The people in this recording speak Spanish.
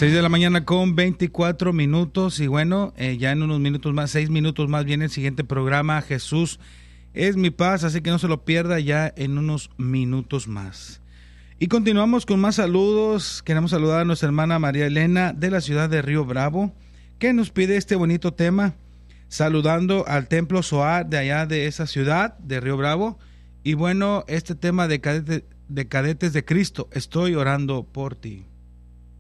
6 de la mañana con 24 minutos y bueno, ya en unos minutos más, 6 minutos más viene el siguiente programa, Jesús es mi paz, así que no se lo pierda ya en unos minutos más. Y continuamos con más saludos. Queremos saludar a nuestra hermana María Elena de la ciudad de Río Bravo, que nos pide este bonito tema, saludando al Templo Zohar de allá de esa ciudad de Río Bravo. Y bueno, este tema de cadetes de Cristo, estoy orando por ti.